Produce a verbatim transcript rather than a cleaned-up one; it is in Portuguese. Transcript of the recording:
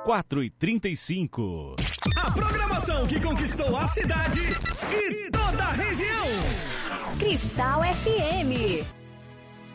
quatro e trinta e cinco. A programação que conquistou a cidade e toda a região. Cristal F M.